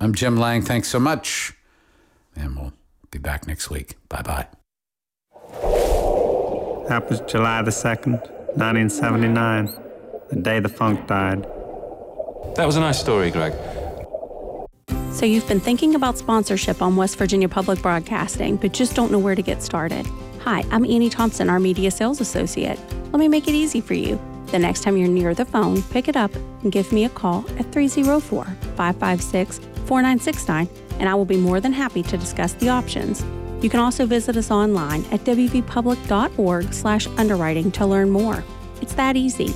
I'm Jim Lang. Thanks so much. And we'll be back next week. Bye-bye. That was July the 2nd, 1979, the day the funk died. That was a nice story, Greg. So you've been thinking about sponsorship on West Virginia Public Broadcasting, but just don't know where to get started. Hi, I'm Annie Thompson, our Media Sales Associate. Let me make it easy for you. The next time you're near the phone, pick it up and give me a call at 304-556-4969, and I will be more than happy to discuss the options. You can also visit us online at wvpublic.org/underwriting to learn more. It's that easy.